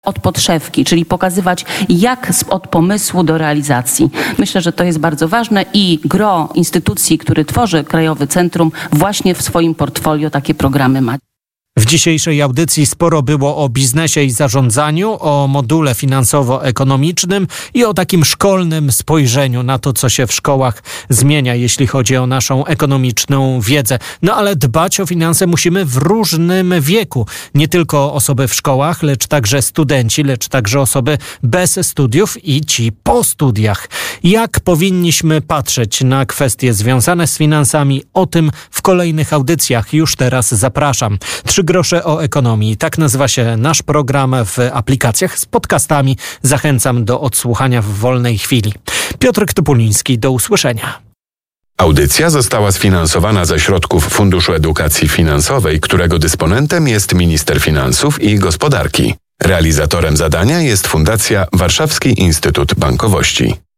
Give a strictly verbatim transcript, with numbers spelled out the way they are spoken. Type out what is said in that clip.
od podszewki, czyli pokazywać jak od pomysłu do realizacji. Myślę, że to jest bardzo ważne i gros instytucji, który tworzy Krajowe Centrum, właśnie w swoim portfolio takie programy ma. W dzisiejszej audycji sporo było o biznesie i zarządzaniu, o module finansowo-ekonomicznym i o takim szkolnym spojrzeniu na to, co się w szkołach zmienia, jeśli chodzi o naszą ekonomiczną wiedzę. No ale dbać o finanse musimy w różnym wieku. Nie tylko osoby w szkołach, lecz także studenci, lecz także osoby bez studiów i ci po studiach. Jak powinniśmy patrzeć na kwestie związane z finansami? O tym w kolejnych audycjach. Już teraz zapraszam. Trzy grosze o ekonomii. Tak nazywa się nasz program w aplikacjach z podcastami. Zachęcam do odsłuchania w wolnej chwili. Piotr Topuliński, do usłyszenia. Audycja została sfinansowana ze środków Funduszu Edukacji Finansowej, którego dysponentem jest Minister Finansów i Gospodarki. Realizatorem zadania jest Fundacja Warszawski Instytut Bankowości.